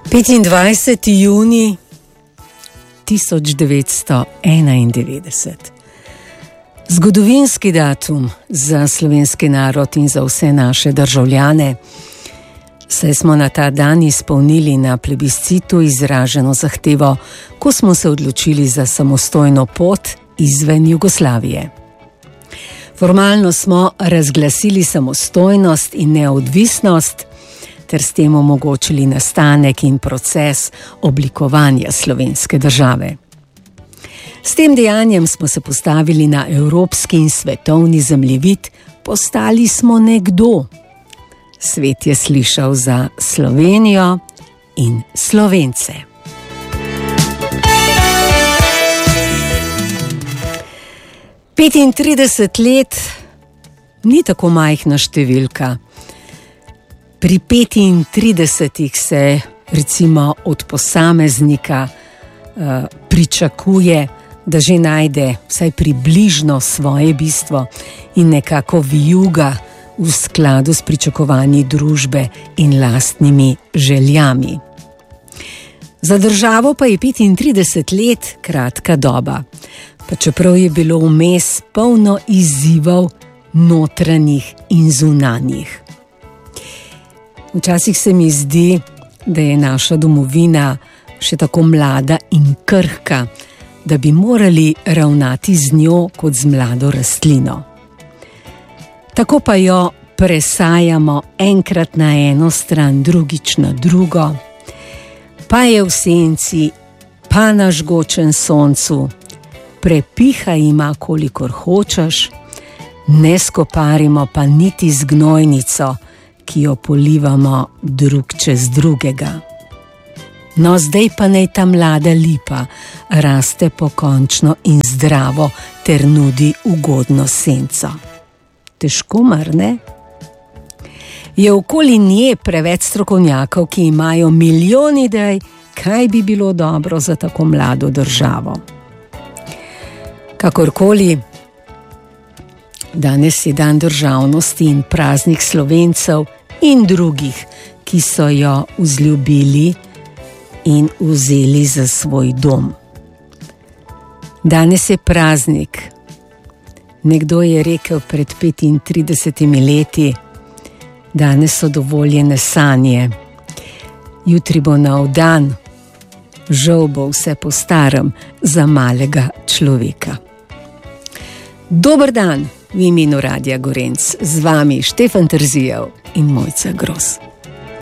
25. junij 1991. Zgodovinski datum za slovenski narod in za vse naše državljane, saj smo na ta dan izpolnili na plebiscitu izraženo zahtevo, ko smo se odločili za samostojno pot izven Jugoslavije. Formalno smo razglasili samostojnost in neodvisnost ter s tem omogočili nastanek in proces oblikovanja slovenske države. S tem dejanjem smo se postavili na evropski in svetovni zemljevid, postali smo nekdo. Svet je slišal za Slovenijo in Slovence. Pet 35 let ni tako majhna številka. Pri 35 se recimo od posameznika pričakuje, da že najde vsaj približno svoje bistvo in nekako vijuga v skladu s pričakovanji družbe in lastnimi željami. Za državo pa je 35 let kratka doba, pa čeprav je bilo vmes polno izzivov notranjih in zunanjih. Včasih se mi zdi, da je naša domovina še tako mlada in krhka, da bi morali ravnati z njo kot z mlado rastlino. Tako pa jo presajamo enkrat na eno stran, drugič na drugo, pa je v senci, pa na žgočem soncu, prepiha ima kolikor hočeš, ne skoparimo pa niti z gnojnico, ki jo polivamo drug čez drugega. No, zdaj pa naj ta mlada lipa raste pokončno in zdravo ter nudi ugodno senco. Težko, mar ne? Je okoli nje preveč strokovnjakov, ki imajo milijon idej, kaj bi bilo dobro za tako mlado državo. Kakorkoli, danes je dan državnosti in praznik Slovencev in drugih, ki so jo vzljubili in vzeli za svoj dom. Danes je praznik. Nekdo je rekel pred 35 leti, danes so dovoljene sanje, jutri bo nov dan, žal bo vse po starem za malega človeka. Dober dan v imenu Radia Gorenc, z vami Štefan Terzijev in Mojca Gros.